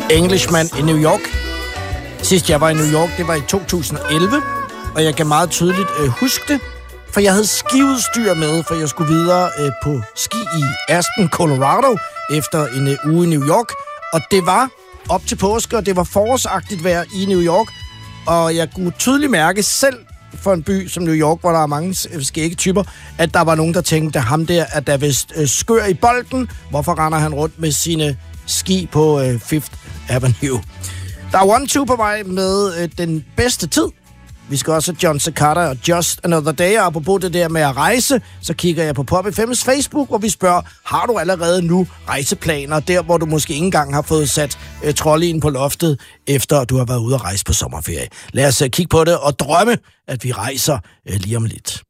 Englishman i New York. Sidst jeg var i New York, det var i 2011, og jeg kan meget tydeligt huske det, for jeg havde skiudstyr med, for jeg skulle videre på ski i Aspen, Colorado, efter en uge i New York, og det var op til påske, og det var forårsagtigt vejr i New York, og jeg kunne tydeligt mærke selv for en by som New York, hvor der er mange skægge typer, at der var nogen, der tænkte, ham der er da vist skør i bolden, hvorfor render han rundt med sine ski på Fifth Avenue. Der er One-Two på vej med den bedste tid. Vi skal også have John Cicada og Just Another Day, og apropos det der med at rejse, så kigger jeg på Pop FM's Facebook, hvor vi spørger, har du allerede nu rejseplaner, der hvor du måske ikke engang har fået sat trolleyen på loftet, efter du har været ude at rejse på sommerferie. Lad os kigge på det og drømme, at vi rejser lige om lidt.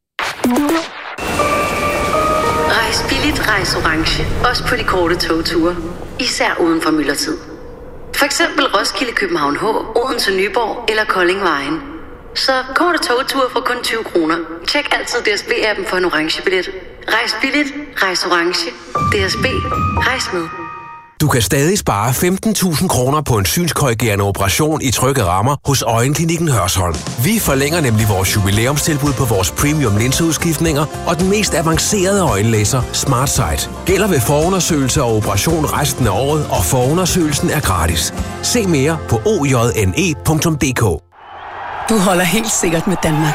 Rejs billigt, rejs orange. Også på de korte togture. Især uden for myldretid. For eksempel Roskilde, København H, Odense, Nyborg eller Kolding Vejen. Så korte togture for kun 20 kroner. Tjek altid DSB-appen for en orange billet. Rejs billigt, rejs orange. DSB, rejs med. Du kan stadig spare 15.000 kroner på en synskorrigerende operation i trygge rammer hos Øjenklinikken Hørsholm. Vi forlænger nemlig vores jubilæumstilbud på vores premium linseudskiftninger og den mest avancerede øjenlaser SmartSight. Gælder ved forundersøgelse og operation resten af året, og forundersøgelsen er gratis. Se mere på ojne.dk. Du holder helt sikkert med Danmark.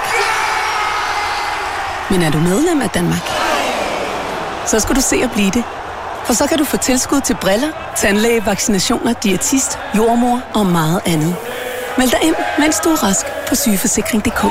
Men er du medlem af Danmark? Så skal du se at blive det. For så kan du få tilskud til briller, tandlæge, vaccinationer, diætist, jordmor og meget andet. Meld dig ind, mens du er rask på sygeforsikring.dk.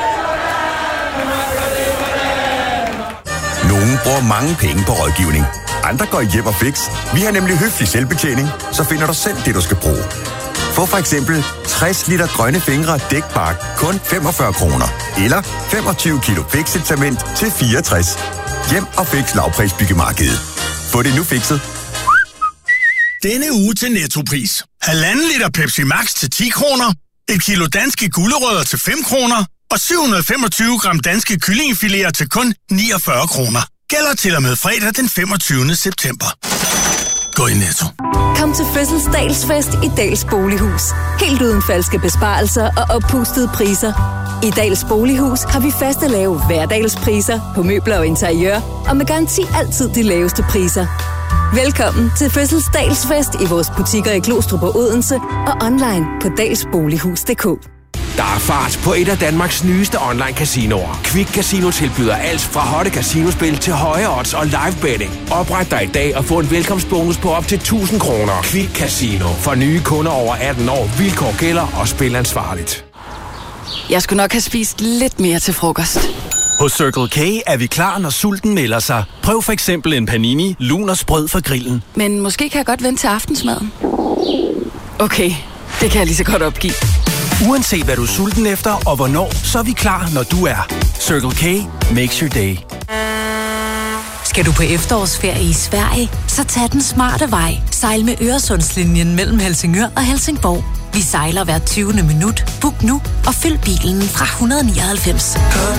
Nogle bruger mange penge på rådgivning. Andre går i hjem og fix. Vi har nemlig høflig selvbetjening, så finder du selv det, du skal bruge. Få for eksempel 60 liter grønne fingre dækbark kun 45 kroner. Eller 25 kilo fixetament til 64. Hjem og fix lavprisbyggemarkedet. Få det nu fikset. Denne uge til Nettopris. 1,5 liter Pepsi Max til 10 kroner. 1 kilo danske gulerødder til 5 kroner. Og 725 gram danske kyllingefiléer til kun 49 kroner. Gælder til og med fredag den 25. september. Gå i Netto. Kom til fødselsdagsfest i Dals Bolighus. Helt uden falske besparelser og oppustede priser. I Dals Bolighus har vi faste lave hverdagspriser på møbler og interiør, og med garanti altid de laveste priser. Velkommen til fødselsdagsfest i vores butikker i Glostrup og Odense og online på dalsbolighus.dk. Der er fart på et af Danmarks nyeste online casinoer. Quick Casino tilbyder alt fra hotte casinospil til høje odds og live betting. Opret dig i dag og få en velkomstbonus på op til 1.000 kroner. Quick Casino. For nye kunder over 18 år. Vilkår gælder og spil ansvarligt. Jeg skulle nok have spist lidt mere til frokost. Hos Circle K er vi klar, når sulten melder sig. Prøv for eksempel en panini, lun og sprød fra grillen. Men måske kan jeg godt vente til aftensmaden. Okay, det kan jeg lige så godt opgive. Uanset hvad du er sulten efter og hvornår, så er vi klar, når du er. Circle K makes your day. Skal du på efterårsferie i Sverige? Så tag den smarte vej. Sejl med Øresundslinjen mellem Helsingør og Helsingborg. Vi sejler hver 20. minut. Book nu og fyld bilen fra 199.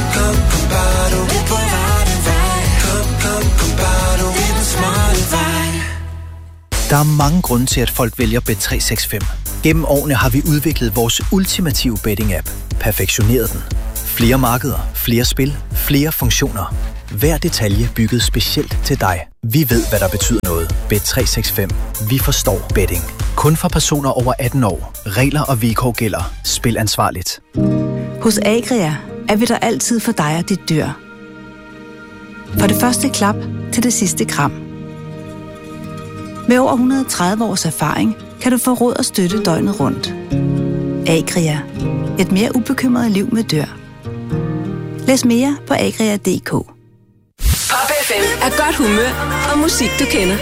Der er mange grunde til, at folk vælger Bet365. Gennem årene har vi udviklet vores ultimative betting-app. Perfektioneret den. Flere markeder, flere spil, flere funktioner. Hver detalje bygget specielt til dig. Vi ved, hvad der betyder noget. Bet365. Vi forstår betting. Kun for personer over 18 år. Regler og vilkår gælder. Spil ansvarligt. Hos Agria er vi der altid for dig og dit dyr. For det første klap til det sidste kram. Med over 130 års erfaring kan du få råd og støtte døgnet rundt. Agria. Et mere ubekymret liv med dyr. Læs mere på agria.dk. Pop FM er godt humør og musik, du kender.